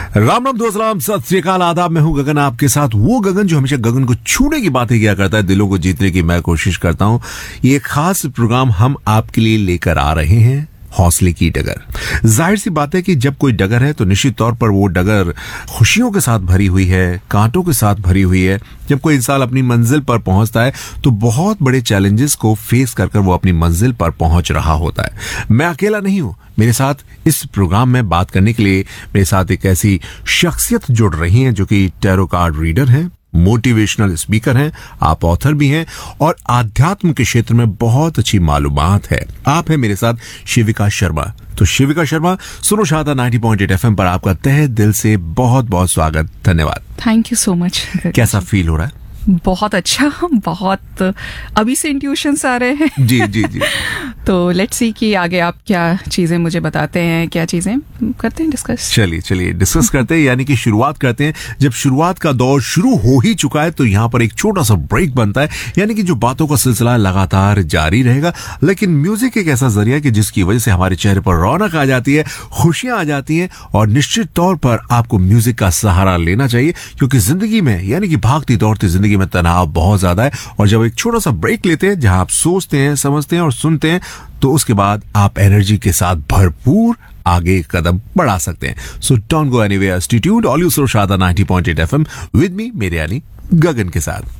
राम राम दोस्त राम, सत श्री अकाल, आदाब। मैं हूं गगन, आपके साथ वो गगन जो हमेशा गगन को छूने की बातें किया करता है, दिलों को जीतने की मैं कोशिश करता हूं। ये खास प्रोग्राम हम आपके लिए लेकर आ रहे हैं, हौसले की डगर। जाहिर सी बात है कि जब कोई डगर है तो निश्चित तौर पर वो डगर खुशियों के साथ भरी हुई है, कांटों के साथ भरी हुई है। जब कोई इंसान अपनी मंजिल पर पहुंचता है तो बहुत बड़े चैलेंजेस को फेस कर वो अपनी मंजिल पर पहुंच रहा होता है। मैं अकेला नहीं हूं, मेरे साथ इस प्रोग्राम में बात करने के लिए मेरे साथ एक ऐसी शख्सियत जुड़ रही है जो कि टैरो कार्ड रीडर है, मोटिवेशनल स्पीकर हैं, आप ऑथर भी हैं और आध्यात्म के क्षेत्र में बहुत अच्छी मालूमात है। आप हैं मेरे साथ शिविका शर्मा। तो शिविका शर्मा, सुनो शादा 90.8 FM पर आपका तहे दिल से बहुत बहुत स्वागत, धन्यवाद। Thank you so much. कैसा फील हो रहा है? बहुत अच्छा, बहुत अभी से इंट्यूशंस आ रहे हैं। जी जी जी। तो लेट्स सी कि आगे आप क्या चीजें मुझे बताते हैं, क्या चीजें करते हैं डिस्कस। चलिए डिस्कस करते हैं, यानी कि शुरुआत करते हैं। जब शुरुआत का दौर शुरू हो ही चुका है तो यहाँ पर एक छोटा सा ब्रेक बनता है, यानी कि जो बातों का सिलसिला लगातार जारी रहेगा, लेकिन म्यूजिक एक ऐसा जरिया है कि जिसकी वजह से हमारे चेहरे पर रौनक आ जाती है, खुशियां आ जाती हैं। और निश्चित तौर पर आपको म्यूजिक का सहारा लेना चाहिए, क्योंकि जिंदगी में, यानी कि भागती दौड़ती जिंदगी में तनाव बहुत ज्यादा है। और जब एक छोटा सा ब्रेक लेते हैं जहां आप सोचते हैं, समझते हैं और सुनते हैं, तो उसके बाद आप एनर्जी के साथ भरपूर आगे कदम बढ़ा सकते हैं। So don't go anywhere, stay tuned, all you so Shada 90.8 FM with me, मेरे यानी गगन के साथ।